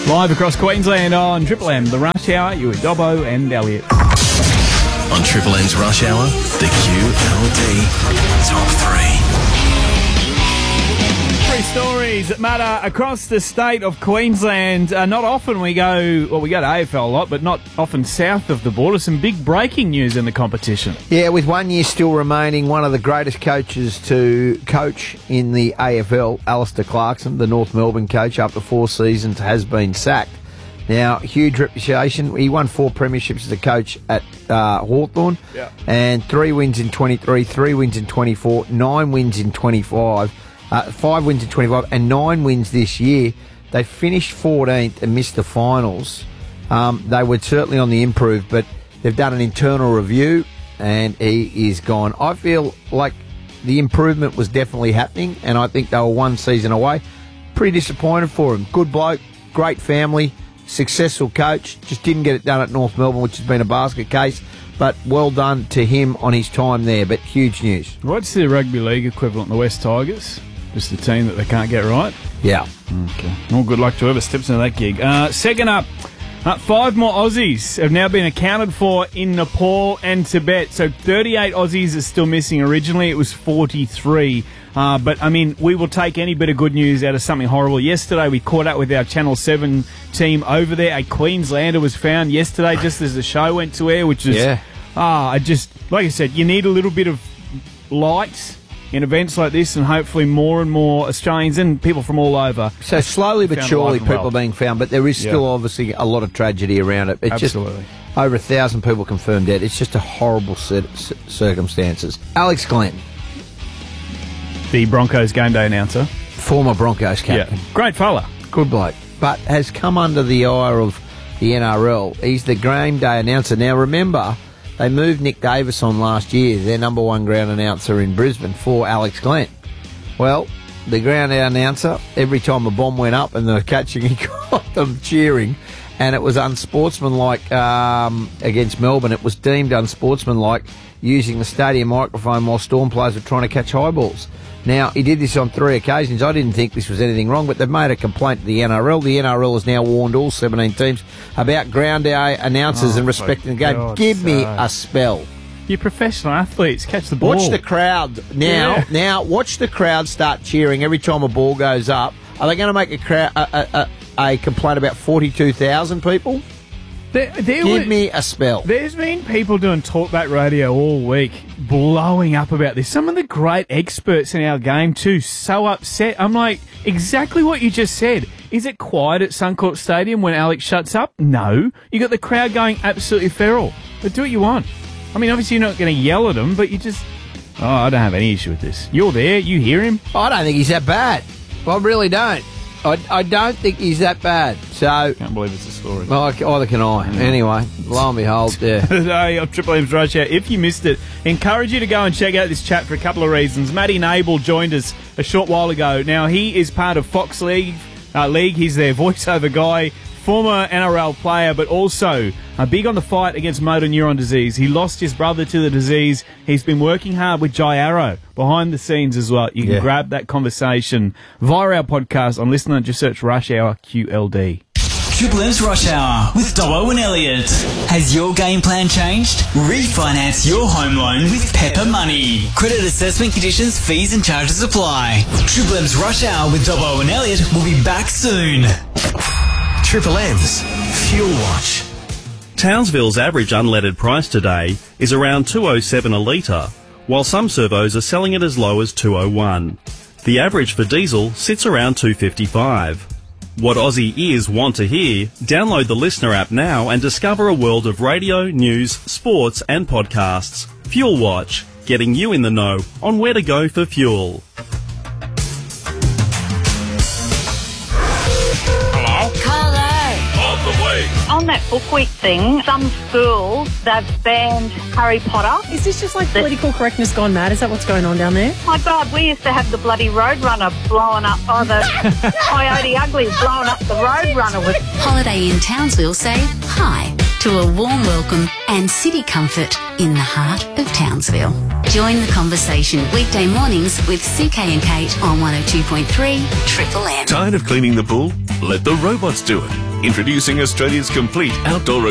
Live across Queensland on Triple M, the Rush Hour. You with Dobbo and Elliot. On Triple M's Rush Hour, the QLD Top 3. Three stories that matter across the state of Queensland. Not often we go to AFL a lot, but not often south of the border. Some big breaking news in the competition. Yeah, with 1 year still remaining, one of the greatest coaches to coach in the AFL, Alistair Clarkson, the North Melbourne coach, after 4 seasons, has been sacked. Now, huge reputation. He won 4 premierships as a coach at Hawthorn, and 3 wins in 23, 3 wins in 24, 9 wins in 25. 5 wins in 25 and 9 wins this year. They finished 14th and missed the finals. They were certainly on the improve, but they've done an internal review and he is gone. I feel like the improvement was definitely happening, and I think they were 1 season away. Pretty disappointed for him. Good bloke, great family, successful coach. Just didn't get it done at North Melbourne, which has been a basket case. But well done to him on his time there. But huge news. What's the rugby league equivalent, the West Tigers? Just the team that they can't get right? Yeah. Okay. Well, good luck to whoever steps into that gig. Second up, 5 more Aussies have now been accounted for in Nepal and Tibet. So 38 Aussies are still missing. Originally, it was 43. But, I mean, we will take any bit of good news out of something horrible. Yesterday, we caught up with our Channel 7 team over there. A Queenslander was found yesterday just as the show went to air, which is... Yeah. Like I said, you need a little bit of light in events like this, and hopefully more and more Australians and people from all over. So slowly but surely people are being found, but there is still obviously a lot of tragedy around it. It's Absolutely. Just over 1,000 people confirmed dead. It's just a horrible set of circumstances. Alex Glenn, The Broncos game day announcer. former Broncos captain. Yeah. Great fella. Good bloke. But has come under the ire of the NRL. He's the game day announcer. Now remember, they moved Nick Davis on last year, their number 1 ground announcer in Brisbane, for Alex Glenn. Well, the ground announcer, every time a bomb went up and they were catching, he got them cheering, and it was unsportsmanlike against Melbourne. It was deemed unsportsmanlike using the stadium microphone while Storm players were trying to catch high balls. Now, he did this on 3 occasions. I didn't think this was anything wrong, but they've made a complaint to the NRL. The NRL has now warned all 17 teams about ground day announcers and respecting the game. Give me a spell. You're professional athletes. Catch the ball. Watch the crowd now. Yeah. Now, watch the crowd start cheering every time a ball goes up. Are they going to make a complaint about 42,000 people? Give me a spell. There's been people doing talkback radio all week blowing up about this. Some of the great experts in our game too, so upset. I'm like, exactly what you just said. Is it quiet at Suncorp Stadium when Alex shuts up? No. You got the crowd going absolutely feral. But do what you want. I mean, obviously you're not going to yell at them, but you just... Oh, I don't have any issue with this. You're there, you hear him. I don't think he's that bad. I really don't. I don't think he's that bad. So Can't believe it's a story. well, either can I. Anyway, lo and behold, yeah. Today on Triple M's Rush Hour. If you missed it, encourage you to go and check out this chat for a couple of reasons. Matty Nable joined us a short while ago. Now, he is part of Fox League. He's their voiceover guy, former NRL player, but also big on the fight against motor neuron disease. He lost his brother to the disease. He's been working hard with Jai Arrow behind the scenes as well. You can grab that conversation via our podcast on Listener. Just search Rush Hour QLD. Triple M's Rush Hour with Dobbo and Elliot. Has your game plan changed? Refinance your home loan with Pepper Money. Credit assessment conditions, fees and charges apply. Triple M's Rush Hour with Dobbo and Elliot will be back soon. Triple M's Fuel Watch. Townsville's average unleaded price today is around $2.07 a litre, while some servos are selling it as low as $2.01. The average for diesel sits around $2.55. What Aussie ears want to hear? Download the Listener app now and discover a world of radio, news, sports and podcasts. Fuel Watch, getting you in the know on where to go for fuel. On that book week thing, some schools, they've banned Harry Potter. Is this just like political correctness gone mad? Is that what's going on down there? My God, we used to have the bloody Roadrunner blowing up, the Coyote Ugly blowing up the Roadrunner with... Holiday in Townsville say hi to a warm welcome and city comfort in the heart of Townsville. Join the conversation weekday mornings with CK and Kate on 102.3 Triple M. Tired of cleaning the pool? Let the robots do it. Introducing Australia's complete outdoor